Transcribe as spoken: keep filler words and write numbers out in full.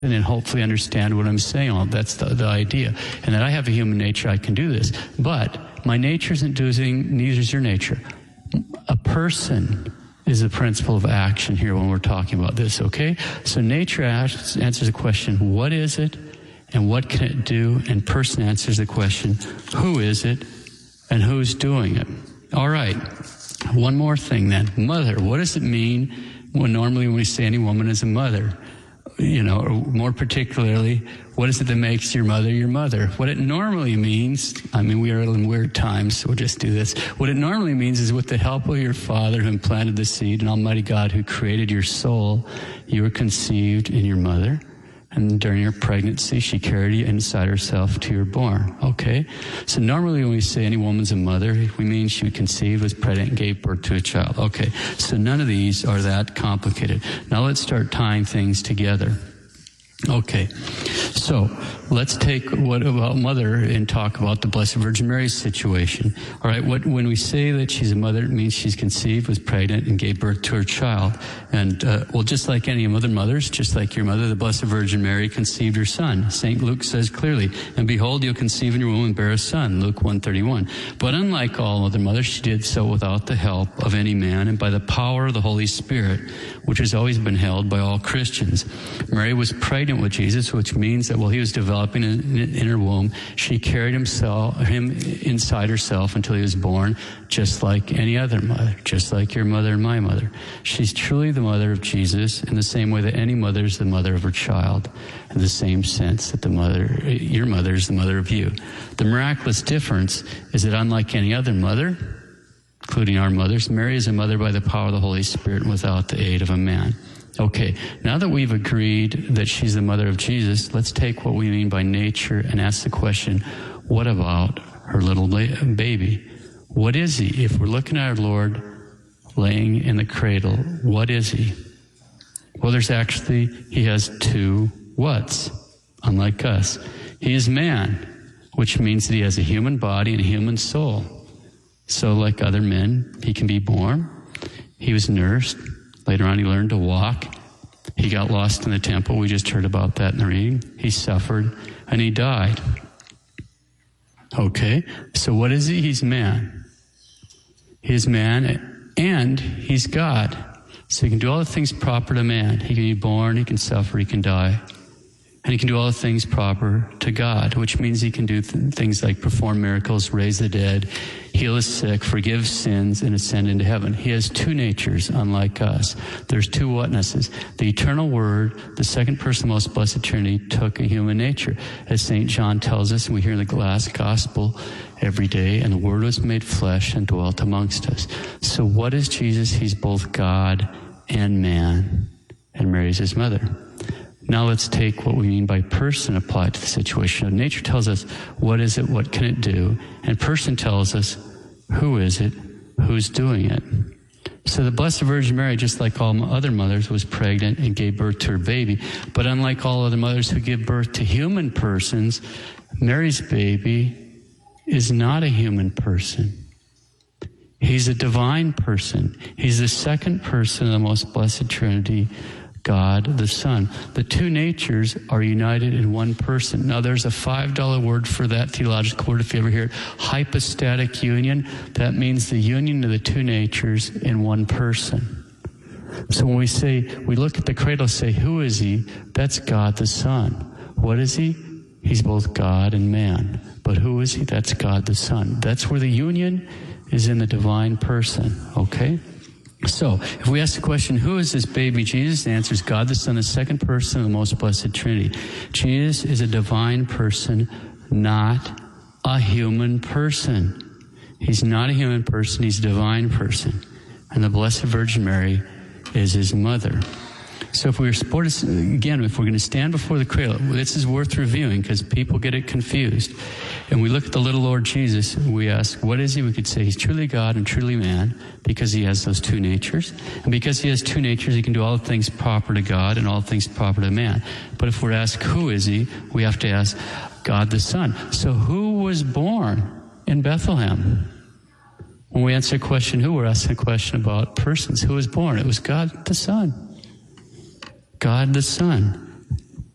and then hopefully understand what I'm saying. Well, that's the, the idea. And that I have a human nature, I can do this. But my nature isn't doing, neither is your nature. A person is the principle of action here when we're talking about this, okay? So nature asks, answers the question, what is it and what can it do? And person answers the question, who is it and who's doing it? All right. One more thing then. Mother. What does it mean when normally when we say any woman is a mother? You know, or more particularly, what is it that makes your mother your mother? What it normally means, I mean, we are in weird times, so we'll just do this. What it normally means is with the help of your Father who implanted the seed and Almighty God who created your soul, you were conceived in your mother. And during your pregnancy, she carried you inside herself till you were born. Okay? So normally when we say any woman's a mother, we mean she was conceived, was pregnant, and gave birth to a child. Okay. So none of these are that complicated. Now let's start tying things together. Okay. So let's take what about mother and talk about the Blessed Virgin Mary's situation. All right. What, when we say that she's a mother, it means she's conceived, was pregnant, and gave birth to her child. And, uh, well, just like any other mothers, just like your mother, the Blessed Virgin Mary conceived her son. Saint Luke says clearly, and behold, you'll conceive in your womb and bear a son, Luke one thirty-one. But unlike all other mothers, she did so without the help of any man and by the power of the Holy Spirit, which has always been held by all Christians. Mary was pregnant with Jesus, which means that while he was developing in, in her womb, she carried himself, him inside herself until he was born, just like any other mother, just like your mother and my mother. She's truly the mother of Jesus in the same way that any mother is the mother of her child, in the same sense that the mother, your mother is the mother of you. The miraculous difference is that unlike any other mother, including our mothers, Mary is a mother by the power of the Holy Spirit and without the aid of a man. Okay, now that we've agreed that she's the mother of Jesus, let's take what we mean by nature and ask the question, what about her little baby? What is he? If we're looking at our Lord laying in the cradle, what is he? Well, there's actually, he has two whats, unlike us. He is man, which means that he has a human body and a human soul. So like other men, he can be born. He was nursed. Later on, he learned to walk. He got lost in the temple. We just heard about that in the reading. He suffered, and he died. Okay, so what is he? He's man. He's man, and he's God. So he can do all the things proper to man. He can be born, he can suffer, he can die. And he can do all the things proper to God, which means he can do th- things like perform miracles, raise the dead, heal the sick, forgive sins, and ascend into heaven. He has two natures, unlike us. There's two whatnesses. The eternal Word, the second person of the most blessed Trinity, took a human nature. As Saint John tells us, and we hear in the last gospel every day, and the Word was made flesh and dwelt amongst us. So what is Jesus? He's both God and man, and Mary's his mother. Now let's take what we mean by person applied to the situation. Nature tells us, what is it, what can it do? And person tells us, who is it, who's doing it? So the Blessed Virgin Mary, just like all other mothers, was pregnant and gave birth to her baby. But unlike all other mothers who give birth to human persons, Mary's baby is not a human person. He's a divine person. He's the second person of the most blessed Trinity, God the Son. The two natures are united in one person. Now there's a five dollar word for that theological word if you ever hear it. Hypostatic union. That means the union of the two natures in one person. So when we say, we look at the cradle and say, who is he? That's God the Son. What is he? He's both God and man. But who is he? That's God the Son. That's where the union is in the divine person. Okay? So, if we ask the question, who is this baby Jesus? The answer is God the Son, the second person of the most blessed Trinity. Jesus is a divine person, not a human person. He's not a human person, he's a divine person. And the Blessed Virgin Mary is his mother. So if we were supposed to, again, if we're going to stand before the cradle, this is worth reviewing because people get it confused. And we look at the little Lord Jesus, we ask, what is he? We could say he's truly God and truly man because he has those two natures. And because he has two natures, he can do all the things proper to God and all the things proper to man. But if we're asked, who is he? We have to ask, God the Son. So who was born in Bethlehem? When we answer the question, who, we're asking a question about persons. Who was born? It was God the Son. God the Son.